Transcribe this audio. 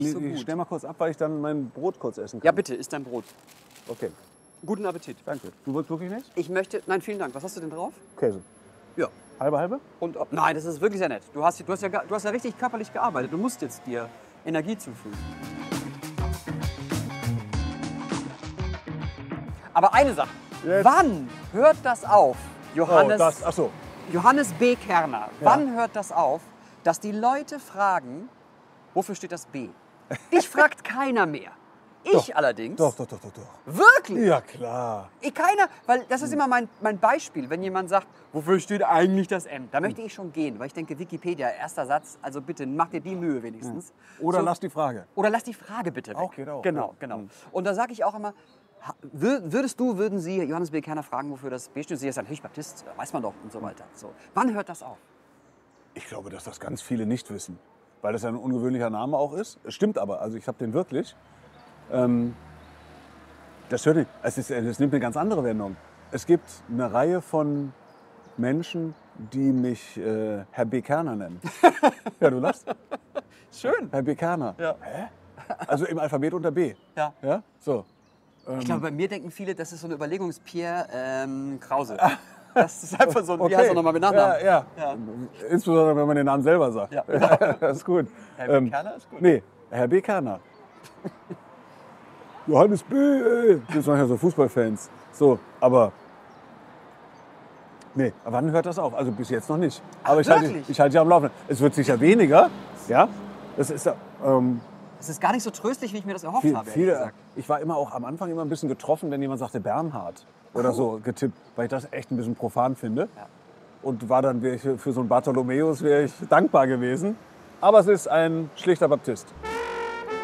so Ich gut. stell mal kurz ab, weil ich dann mein Brot kurz essen kann. Ja, bitte, isst dein Brot. Okay, Guten Appetit. danke. Du willst wirklich nicht? Ich möchte, nein, vielen Dank. Was hast du denn drauf? Käse. Ja. Halbe, halbe? Und ob, nein, das ist wirklich sehr nett. Du hast ja richtig körperlich gearbeitet. Du musst jetzt dir Energie zufügen. Aber eine Sache. Jetzt. Wann hört das auf, Johannes, Ach so. Johannes B. Kerner? Wann hört das auf, dass die Leute fragen, wofür steht das B? Dich fragt keiner mehr. Ich allerdings. Doch. Wirklich? Ja, klar. Keiner, weil das ist immer mein Beispiel, wenn jemand sagt, wofür steht eigentlich das M? Da möchte ich schon gehen, weil ich denke, Wikipedia, erster Satz, also bitte mach dir die Mühe wenigstens. Oder So, lass die Frage. oder lass die Frage bitte weg. Auch geht auch, Genau, ja. genau. Und da sage ich auch immer, würden Sie Johannes B. Kerner fragen, wofür das B steht? Sie sagen, natürlich Baptist, weiß man doch und so weiter. So. Wann hört das auf? Ich glaube, dass das ganz viele nicht wissen, weil das ja ein ungewöhnlicher Name auch ist. Es stimmt aber, also ich habe den wirklich. Das hört nicht. Es nimmt eine ganz andere Wendung. Es gibt eine Reihe von Menschen, die mich Herr B. Kerner nennen. Ja, du lachst. Schön. Herr B. Kerner. Ja. Hä? Also im Alphabet unter B. Ja. Ja? So. Ich glaube, bei mir denken viele, das ist so eine Überlegung, ist Pierre Krause. Das ist einfach so ein, wie heißt er nochmal mit Nachnamen? Ja. Insbesondere, wenn man den Namen selber sagt. Ja. Das ist gut. Herr B. Kerner ist gut. Nee, Herr B. Kerner. Johannes B. Das sind manchmal so Fußballfans. So, aber. Nee, wann hört das auf? Also bis jetzt noch nicht. Aber ich halte ja am Laufen. Es wird sicher weniger. Ja. Das ist Es ist gar nicht so tröstlich, wie ich mir das erhofft habe, ehrlich gesagt. ich war immer auch am Anfang immer ein bisschen getroffen, wenn jemand sagte Bernhard oder so getippt, weil ich das echt ein bisschen profan finde. Ja. Und war dann für so einen Bartholomäus wäre ich dankbar gewesen. Aber es ist ein schlichter Baptist.